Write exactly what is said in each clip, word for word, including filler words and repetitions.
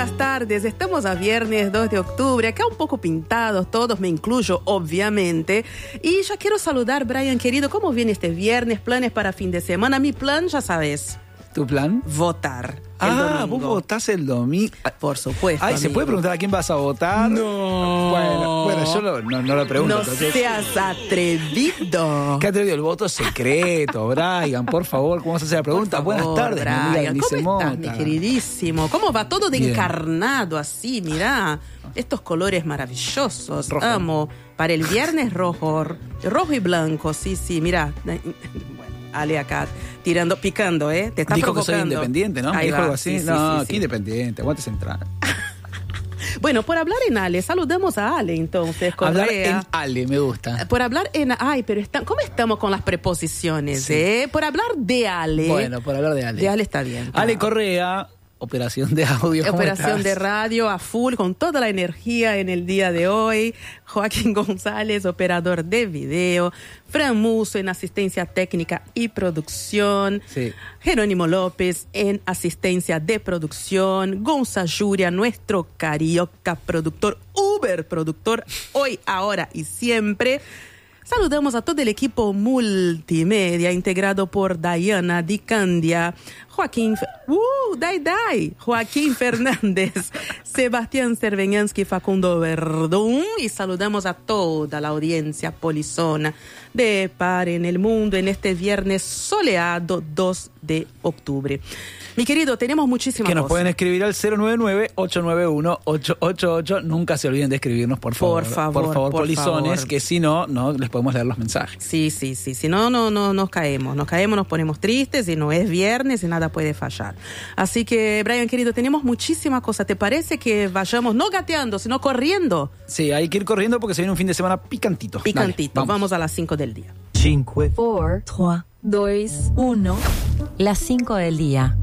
buenas tardes. Estamos a viernes dos de octubre, acá un poco pintados todos, me incluyo obviamente. Y ya quiero saludar, Brian querido, ¿cómo viene este viernes? ¿Planes para fin de semana? Mi plan, ya sabes. ¿Tu plan? Votar. Ah, vos votás el domingo. Por supuesto. Ay, ¿se puede preguntar a quién vas a votar? No. Bueno, bueno yo lo, no, no lo pregunto. No entonces. seas atrevido. ¿Qué atrevido? El voto secreto, Brian, por favor, ¿cómo se hace la pregunta? Por favor, Buenas tardes, Brian. mi amiga Denise ¿Cómo estás, Mota? mi queridísimo? ¿Cómo va todo de Bien. encarnado así? Mirá, estos colores maravillosos. Rojo. Amo. Para el viernes rojo, rojo y blanco, sí, sí, mirá. Bueno, Ale acá tirando, picando, ¿eh? Te está Dijo provocando. que soy independiente, ¿no? Ahí Dijo va, algo así. sí, sí, no, sí, qué sí. independiente, aguante central. Bueno, por hablar en Ale, saludamos a Ale entonces. Hablar Correa. en Ale, me gusta. Por hablar en... Ay, pero está, ¿cómo estamos con las preposiciones, Sí. eh? Por hablar de Ale. Bueno, por hablar de Ale. De Ale está bien. Ale claro. Correa, operación de audio. ¿cómo Operación estás? de radio a full, con toda la energía en el día de hoy. Joaquín González, operador de video. Fran Musso en asistencia técnica y producción. Sí. Jerónimo López en asistencia de producción. Gonza Yuria, nuestro carioca productor, Uber productor, hoy, ahora y siempre. Saludamos a todo el equipo multimedia integrado por Diana Di Candia, Joaquín, uh, Dai Dai, Joaquín Fernández, Sebastián Cerveñansky, Facundo Verdún, y saludamos a toda la audiencia polizona de Par en el Mundo en este viernes soleado dos de octubre. Mi querido, tenemos muchísimas Que nos cosas. pueden escribir al cero nueve nueve, ocho nueve uno, ocho ocho ocho. Nunca se olviden de escribirnos, por favor. Por favor, Por favor, por polizones, favor. que si no, no les podemos leer los mensajes. Sí, sí, sí. Si no, no, no nos caemos. Nos caemos, nos ponemos tristes y no es viernes y nada puede fallar. Así que, Brian, querido, tenemos muchísimas cosas. ¿Te parece que vayamos no gateando, sino corriendo? Sí, hay que ir corriendo porque se viene un fin de semana picantito. Picantito. Dale, vamos. vamos a las cinco del día. cinco, cuatro, tres, dos, uno. Las cinco del día.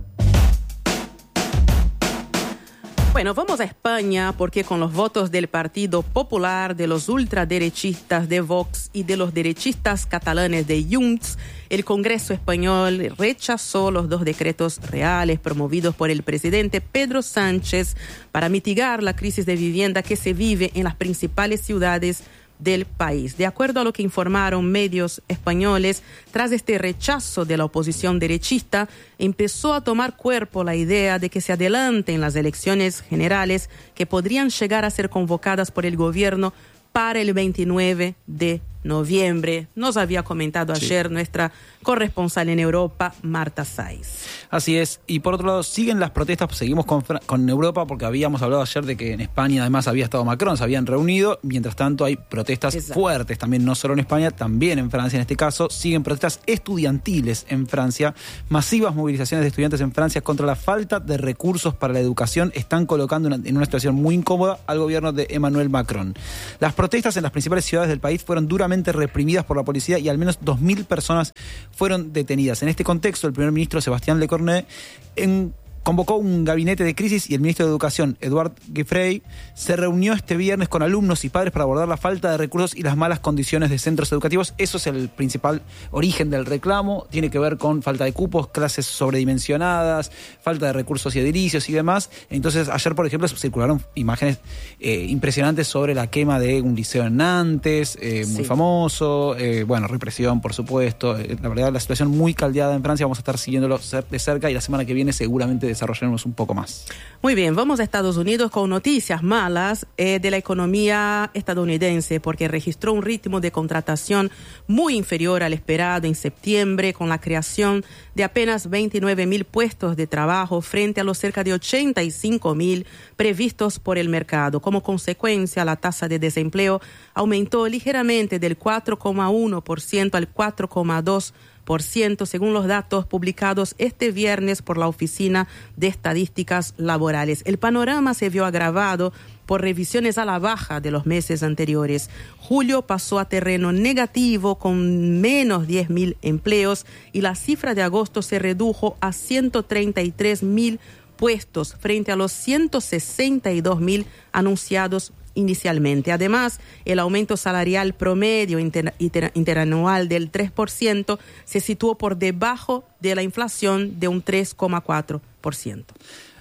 Bueno, vamos a España porque con los votos del Partido Popular, de los ultraderechistas de Vox y de los derechistas catalanes de Junts, el Congreso español rechazó los dos decretos reales promovidos por el presidente Pedro Sánchez para mitigar la crisis de vivienda que se vive en las principales ciudades del país. De acuerdo a lo que informaron medios españoles, tras este rechazo de la oposición derechista, empezó a tomar cuerpo la idea de que se adelanten las elecciones generales que podrían llegar a ser convocadas por el gobierno para el veintinueve de noviembre. Nos había comentado Sí. ayer nuestra corresponsal en Europa, Marta Saiz. Así es. Y por otro lado, siguen las protestas. Seguimos con, Fra- con Europa porque habíamos hablado ayer de que en España además había estado Macron, se habían reunido. Mientras tanto hay protestas Exacto. fuertes también, no solo en España, también en Francia en este caso. Siguen protestas estudiantiles en Francia. Masivas movilizaciones de estudiantes en Francia contra la falta de recursos para la educación están colocando una- en una situación muy incómoda al gobierno de Emmanuel Macron. Las protestas en las principales ciudades del país fueron duramente reprimidas por la policía y al menos dos mil personas fueron detenidas. En este contexto, el primer ministro Sebastián Lecornu en convocó un gabinete de crisis y el ministro de Educación, Eduard Guifrey, se reunió este viernes con alumnos y padres para abordar la falta de recursos y las malas condiciones de centros educativos. Eso es el principal origen del reclamo. Tiene que ver con falta de cupos, clases sobredimensionadas, falta de recursos y edilicios y demás. Entonces, ayer, por ejemplo, circularon imágenes eh, impresionantes sobre la quema de un liceo en Nantes, eh, muy Sí. famoso. Eh, bueno, represión, por supuesto. Eh, la verdad, la situación muy caldeada en Francia. Vamos a estar siguiéndolo de cerca y la semana que viene seguramente desarrollaremos un poco más. Muy bien, vamos a Estados Unidos con noticias malas eh, de la economía estadounidense porque registró un ritmo de contratación muy inferior al esperado en septiembre con la creación de apenas veintinueve mil puestos de trabajo frente a los cerca de ochenta y cinco mil previstos por el mercado. Como consecuencia, la tasa de desempleo aumentó ligeramente del cuatro coma uno por ciento al cuatro coma dos por ciento según los datos publicados este viernes por la Oficina de Estadísticas Laborales. El panorama se vio agravado por revisiones a la baja de los meses anteriores. Julio pasó a terreno negativo con menos diez mil empleos y la cifra de agosto se redujo a ciento treinta y tres mil puestos frente a los ciento sesenta y dos mil anunciados inicialmente. Además, el aumento salarial promedio inter, inter, interanual del tres por ciento se situó por debajo de la inflación de un tres coma cuatro por ciento.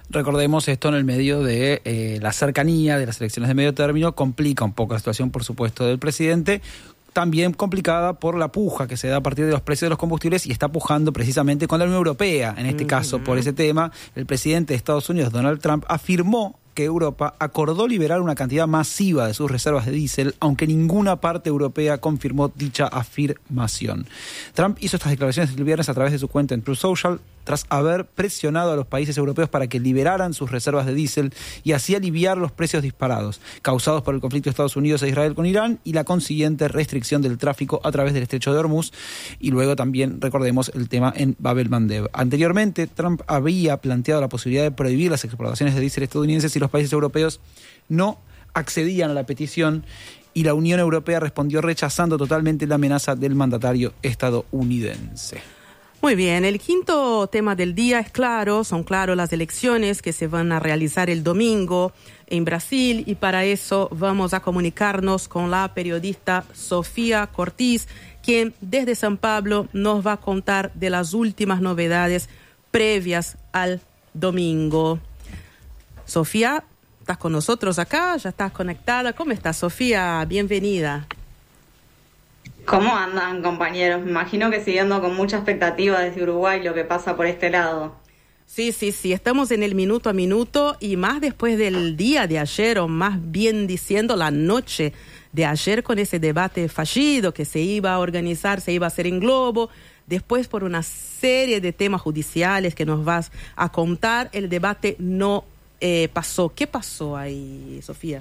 Recordemos esto en el medio de eh, la cercanía de las elecciones de medio término, complica un poco la situación, por supuesto, del presidente, también complicada por la puja que se da a partir de los precios de los combustibles y está pujando precisamente con la Unión Europea, en este uh-huh. caso, por ese tema. El presidente de Estados Unidos, Donald Trump, afirmó que Europa acordó liberar una cantidad masiva de sus reservas de diésel, aunque ninguna parte europea confirmó dicha afirmación. Trump hizo estas declaraciones el viernes a través de su cuenta en Truth Social, tras haber presionado a los países europeos para que liberaran sus reservas de diésel y así aliviar los precios disparados, causados por el conflicto de Estados Unidos e Israel con Irán y la consiguiente restricción del tráfico a través del estrecho de Hormuz, y luego también, recordemos, el tema en Bab el-Mandeb. Anteriormente, Trump había planteado la posibilidad de prohibir las exportaciones de diésel estadounidenses si los países europeos no accedían a la petición, y la Unión Europea respondió rechazando totalmente la amenaza del mandatario estadounidense. Muy bien, el quinto tema del día es claro, son claros las elecciones que se van a realizar el domingo en Brasil, y para eso vamos a comunicarnos con la periodista Sofía Cortiz, quien desde San Pablo nos va a contar de las últimas novedades previas al domingo. Sofía, estás con nosotros acá, ya estás conectada. ¿Cómo estás, Sofía? Bienvenida. ¿Cómo andan, compañeros? Me imagino que siguiendo con mucha expectativa desde Uruguay lo que pasa por este lado. Sí, sí, sí, estamos en el minuto a minuto, y más después del día de ayer, o más bien diciendo la noche de ayer, con ese debate fallido que se iba a organizar, se iba a hacer en Globo. Después, por una serie de temas judiciales que nos vas a contar, el debate no eh, pasó. ¿Qué pasó ahí, Sofía?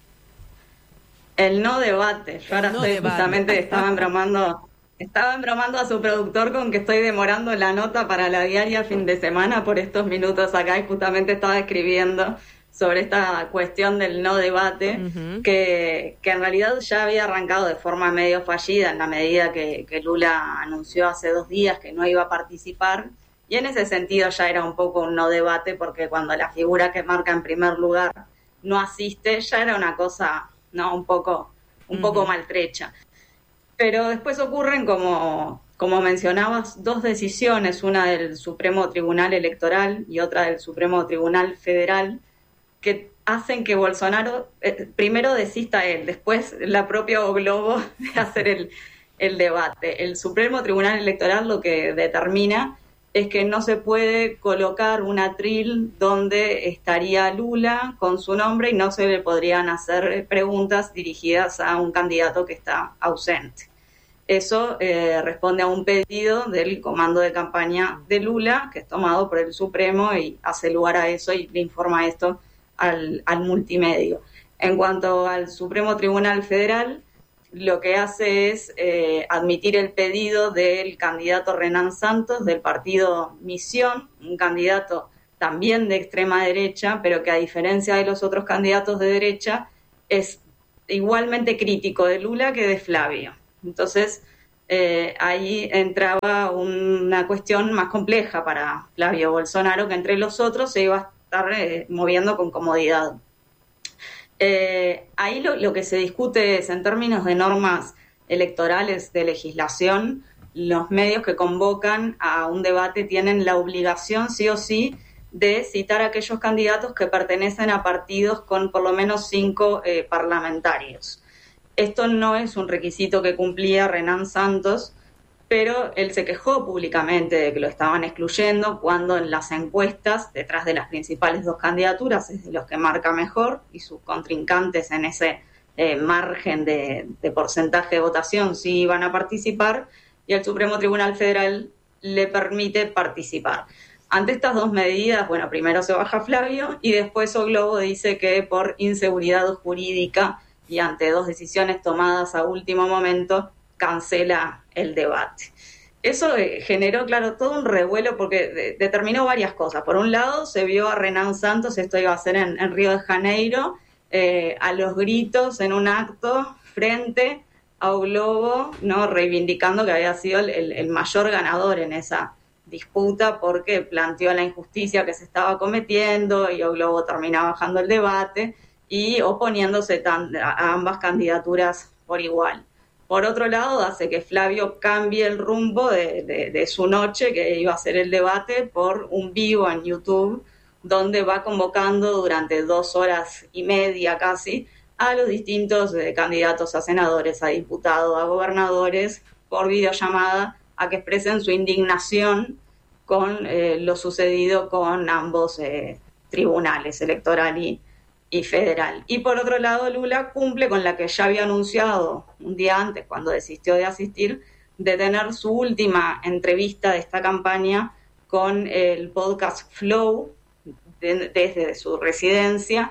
El no debate. Yo ahora no estoy debate. justamente estaba embromando, estaba embromando a su productor con que estoy demorando la nota para la diaria fin de semana por estos minutos acá, y justamente estaba escribiendo sobre esta cuestión del no debate, uh-huh. que, que en realidad ya había arrancado de forma medio fallida en la medida que, que Lula anunció hace dos días que no iba a participar, y en ese sentido ya era un poco un no debate, porque cuando la figura que marca en primer lugar no asiste, ya era una cosa... no un poco un poco uh-huh. maltrecha. Pero después ocurren, como, como mencionabas, dos decisiones, una del Supremo Tribunal Electoral y otra del Supremo Tribunal Federal, que hacen que Bolsonaro eh, primero desista él, después la propia O Globo de hacer el, el debate. El Supremo Tribunal Electoral lo que determina es que no se puede colocar un atril donde estaría Lula con su nombre y no se le podrían hacer preguntas dirigidas a un candidato que está ausente. Eso eh, responde a un pedido del comando de campaña de Lula, que es tomado por el Supremo, y hace lugar a eso y le informa esto al, al multimedio. En cuanto al Supremo Tribunal Federal, lo que hace es eh, admitir el pedido del candidato Renan Santos del partido Misión, un candidato también de extrema derecha, pero que a diferencia de los otros candidatos de derecha es igualmente crítico de Lula que de Flavio. Entonces eh, ahí entraba una cuestión más compleja para Flavio Bolsonaro, que entre los otros se iba a estar eh, moviendo con comodidad. Eh, ahí lo, lo que se discute es, en términos de normas electorales de legislación, los medios que convocan a un debate tienen la obligación, sí o sí, de citar a aquellos candidatos que pertenecen a partidos con por lo menos cinco eh, parlamentarios. Esto no es un requisito que cumplía Renan Santos, pero él se quejó públicamente de que lo estaban excluyendo cuando en las encuestas, detrás de las principales dos candidaturas, es de los que marca mejor, y sus contrincantes en ese eh, margen de, de porcentaje de votación sí iban a participar, y el Supremo Tribunal Federal le permite participar. Ante estas dos medidas, bueno, primero se baja Flavio y después O Globo dice que por inseguridad jurídica y ante dos decisiones tomadas a último momento, cancela el debate. Eso eh, generó, claro, todo un revuelo porque de, determinó varias cosas. Por un lado, se vio a Renan Santos, esto iba a ser en, en Río de Janeiro, eh, a los gritos en un acto frente a O Globo, ¿no?, reivindicando que había sido el, el, el mayor ganador en esa disputa porque planteó la injusticia que se estaba cometiendo, y O Globo termina bajando el debate y oponiéndose tan, a ambas candidaturas por igual. Por otro lado, hace que Flavio cambie el rumbo de, de, de su noche, que iba a ser el debate, por un vivo en YouTube, donde va convocando durante dos horas y media casi a los distintos eh, candidatos a senadores, a diputados, a gobernadores, por videollamada, a que expresen su indignación con eh, lo sucedido con ambos eh, tribunales, electoral y, y federal. Y por otro lado, Lula cumple con la que ya había anunciado un día antes, cuando desistió de asistir, de tener su última entrevista de esta campaña con el podcast Flow, de, desde su residencia.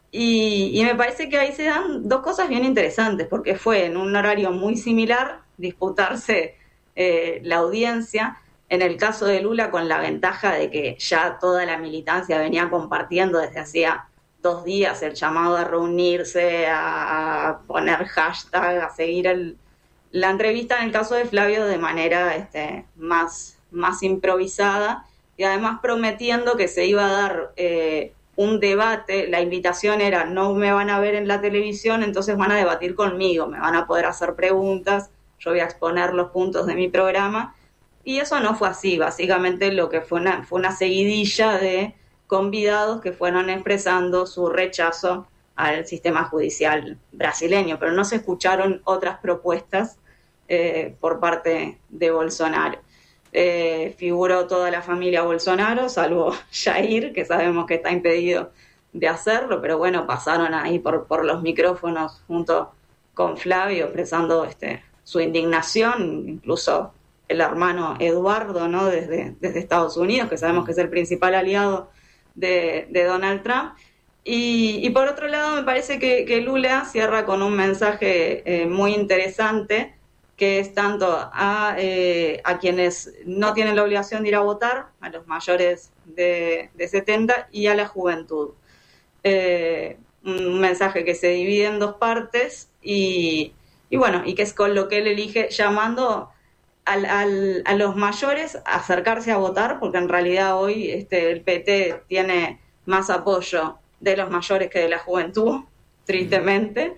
Y, y me parece que ahí se dan dos cosas bien interesantes, porque fue en un horario muy similar disputarse eh, la audiencia. En el caso de Lula, con la ventaja de que ya toda la militancia venía compartiendo desde hacía dos días el llamado a reunirse, a, a poner hashtag, a seguir el, la entrevista. En el caso de Flavio, de manera este, más, más improvisada, y además prometiendo que se iba a dar eh, un debate. La invitación era: no me van a ver en la televisión, entonces van a debatir conmigo, me van a poder hacer preguntas, yo voy a exponer los puntos de mi programa. Y eso no fue así. Básicamente lo que fue una, fue una seguidilla de convidados que fueron expresando su rechazo al sistema judicial brasileño, pero no se escucharon otras propuestas eh, por parte de Bolsonaro. Eh, figuró toda la familia Bolsonaro, salvo Jair, que sabemos que está impedido de hacerlo, pero bueno, pasaron ahí por, por los micrófonos junto con Flavio, expresando este, su indignación, incluso el hermano Eduardo, ¿no? desde, desde Estados Unidos, que sabemos que es el principal aliado de, de Donald Trump. Y, y por otro lado, me parece que, que Lula cierra con un mensaje eh, muy interesante, que es tanto a, eh, a quienes no tienen la obligación de ir a votar, a los mayores de, de setenta, y a la juventud. Eh, un mensaje que se divide en dos partes y, y bueno, y que es con lo que él elige, llamando al, al, a los mayores a acercarse a votar, porque en realidad hoy este, el P T tiene más apoyo de los mayores que de la juventud, tristemente.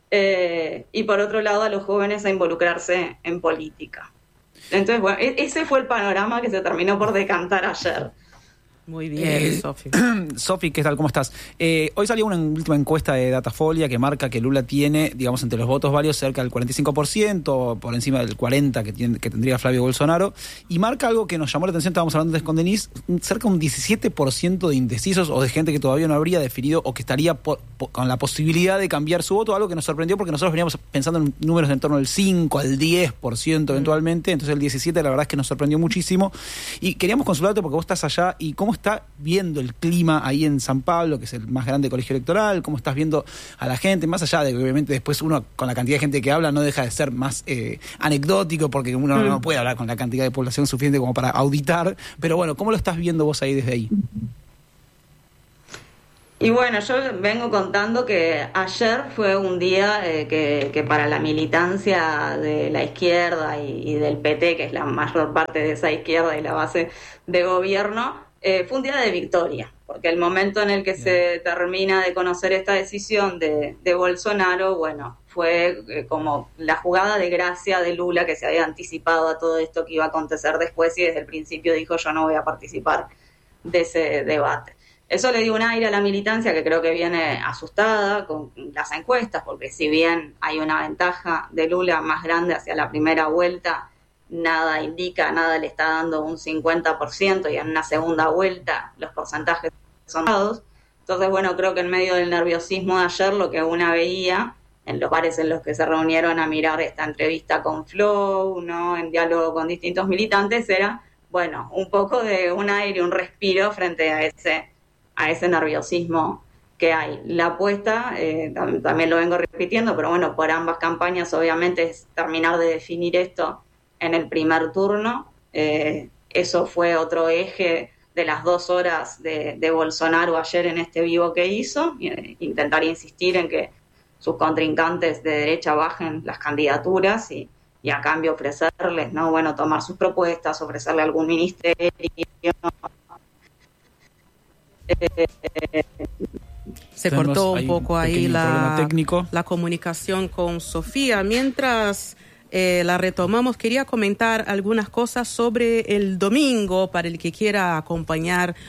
Eh, y por otro lado a los jóvenes a involucrarse en política. Entonces, bueno, ese fue el panorama que se terminó por decantar ayer. Muy bien, eh, Sofi. Sofi, ¿qué tal? ¿Cómo estás? Eh, hoy salió una última encuesta de Datafolia que marca que Lula tiene, digamos, entre los votos varios cerca del cuarenta y cinco por ciento, por encima del cuarenta por ciento que, tiene, que tendría Flavio Bolsonaro, y marca algo que nos llamó la atención, estábamos hablando antes con Denise, cerca de un diecisiete por ciento de indecisos o de gente que todavía no habría definido o que estaría por, por, con la posibilidad de cambiar su voto, algo que nos sorprendió porque nosotros veníamos pensando en números en torno al cinco, al diez por ciento eventualmente, entonces el diecisiete por ciento la verdad es que nos sorprendió muchísimo, y queríamos consultarte porque vos estás allá, y cómo está viendo el clima ahí en San Pablo, que es el más grande colegio electoral, cómo estás viendo a la gente, más allá de que obviamente después uno con la cantidad de gente que habla no deja de ser más eh, anecdótico, porque uno mm. no puede hablar con la cantidad de población suficiente como para auditar, pero bueno, ¿cómo lo estás viendo vos ahí desde ahí? Y bueno, yo vengo contando que ayer fue un día eh, que, que para la militancia de la izquierda y, y del P T, que es la mayor parte de esa izquierda y la base de gobierno, Eh, fue un día de victoria, porque el momento en el que se termina de conocer esta decisión de, de Bolsonaro, bueno, fue eh, como la jugada de gracia de Lula, que se había anticipado a todo esto que iba a acontecer después y desde el principio dijo: yo no voy a participar de ese debate. Eso le dio un aire a la militancia que creo que viene asustada con las encuestas, porque si bien hay una ventaja de Lula más grande hacia la primera vuelta, nada indica, nada le está dando un cincuenta por ciento, y en una segunda vuelta los porcentajes son dados. Entonces, bueno, creo que en medio del nerviosismo de ayer, lo que una veía en los bares en los que se reunieron a mirar esta entrevista con Flow, ¿no?, en diálogo con distintos militantes, era, bueno, un poco de un aire, un respiro frente a ese, a ese nerviosismo que hay. La apuesta, eh, también lo vengo repitiendo, pero bueno, por ambas campañas obviamente es terminar de definir esto en el primer turno. Eh, eso fue otro eje de las dos horas de, de Bolsonaro ayer en este vivo que hizo, eh, intentar insistir en que sus contrincantes de derecha bajen las candidaturas y, y a cambio ofrecerles, ¿no?, bueno, tomar sus propuestas, ofrecerle algún ministerio. Eh, Se cortó un poco un ahí la, técnico. la comunicación con Sofía. Mientras Eh, la retomamos, quería comentar algunas cosas sobre el domingo para el que quiera acompañar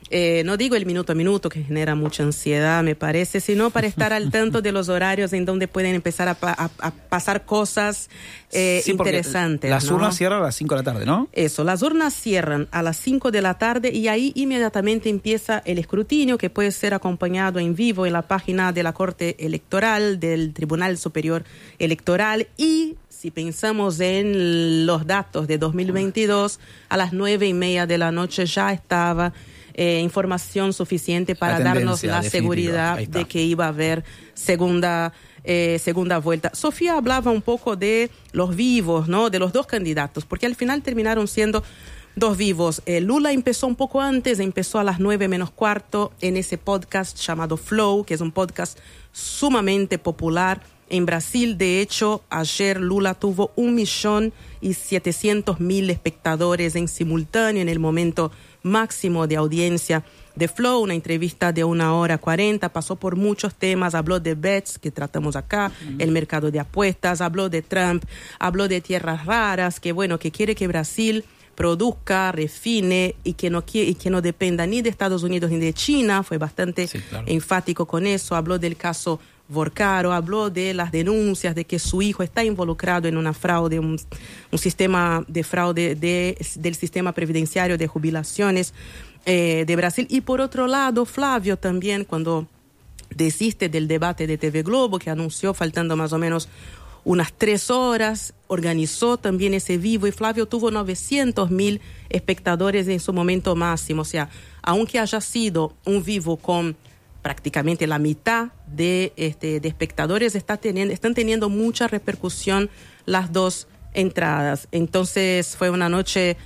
Eh, no digo el minuto a minuto, que genera mucha ansiedad, me parece, sino para estar al tanto de los horarios en donde pueden empezar a, pa- a, a pasar cosas eh, Sí, porque interesantes. Las ¿no? urnas cierran a las cinco de la tarde, ¿no? Eso, las urnas cierran a las cinco de la tarde y ahí inmediatamente empieza el escrutinio, que puede ser acompañado en vivo en la página de la Corte Electoral, del Tribunal Superior Electoral. Y si pensamos en los datos de dos mil veintidós, a las nueve y media de la noche ya estaba eh, información suficiente para La darnos tendencia la definitiva. seguridad Ahí está. de que iba a haber segunda Eh, segunda vuelta. Sofía hablaba un poco de los vivos, ¿no? De los dos candidatos, porque al final terminaron siendo dos vivos. Eh, Lula empezó un poco antes, empezó a las nueve menos cuarto en ese podcast llamado Flow, que es un podcast sumamente popular en Brasil. De hecho, ayer Lula tuvo un millón y setecientos mil espectadores en simultáneo en el momento máximo de audiencia de Flow, una entrevista de una hora cuarenta, pasó por muchos temas, habló de bets, que tratamos acá, mm. el mercado de apuestas, habló de Trump, habló de tierras raras, que bueno, que quiere que Brasil produzca, refine y que no quiere, y que no dependa ni de Estados Unidos ni de China, fue bastante sí, claro. enfático con eso, habló del caso Vorcaro, habló de las denuncias de que su hijo está involucrado en una fraude, un, un sistema de fraude de, del sistema previdenciario de jubilaciones eh, de Brasil. Y por otro lado, Flavio también, cuando desiste del debate de T V Globo, que anunció faltando más o menos unas tres horas, organizó también ese vivo y Flavio tuvo novecientos mil espectadores en su momento máximo. O sea, aunque haya sido un vivo con prácticamente la mitad de, este, de espectadores, está teniendo, están teniendo mucha repercusión las dos entradas. Entonces fue una noche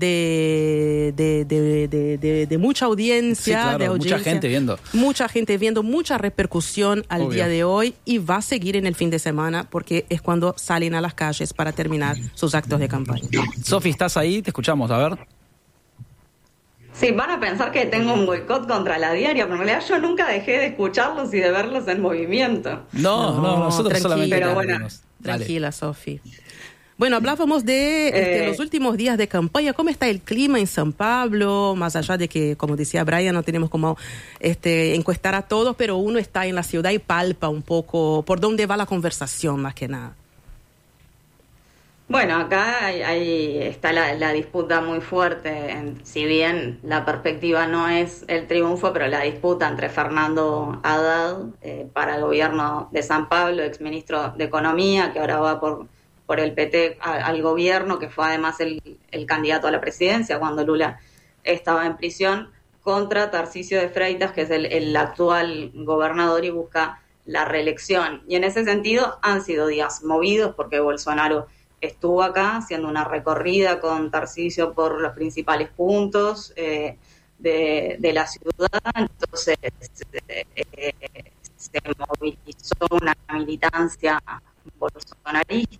de, de, de, de, de, de mucha audiencia, sí, claro, de audiencia. Mucha gente viendo. Mucha gente viendo, mucha repercusión al Obvio. día de hoy y va a seguir en el fin de semana porque es cuando salen a las calles para terminar sus actos de campaña. Sofi, ¿estás ahí? Te escuchamos, a ver. Sí, van a pensar que tengo un boicot contra la diaria, pero en realidad yo nunca dejé de escucharlos y de verlos en movimiento. No, no, No, nosotros tranquila. solamente Pero te bueno, abrimos. Tranquila, Sofi. Bueno, hablábamos de este, Eh, los últimos días de campaña. ¿Cómo está el clima en San Pablo? Más allá de que, como decía Brian, no tenemos como este, encuestar a todos, pero uno está en la ciudad y palpa un poco por dónde va la conversación, más que nada. Bueno, acá hay, hay- está la, la disputa muy fuerte, en- si bien la perspectiva no es el triunfo, pero la disputa entre Fernando Haddad eh, para el gobierno de San Pablo, exministro de Economía, que ahora va por, por el P T a- al gobierno, que fue además el, el candidato a la presidencia cuando Lula estaba en prisión, contra Tarcisio de Freitas, que es el, el actual gobernador y busca la reelección. Y en ese sentido han sido días movidos porque Bolsonaro estuvo acá haciendo una recorrida con Tarcisio por los principales puntos eh, de, de la ciudad, entonces eh, se movilizó una militancia bolsonarista.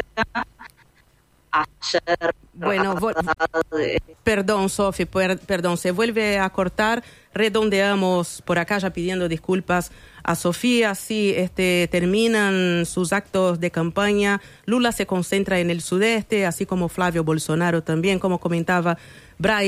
Ayer, Bueno, vo- eh, Perdón, Sofi, per- perdón, se vuelve a cortar. Redondeamos por acá ya pidiendo disculpas a Sofía. Sí, este, terminan sus actos de campaña. Lula se concentra en el sudeste, así como Flavio Bolsonaro también, como comentaba Brian.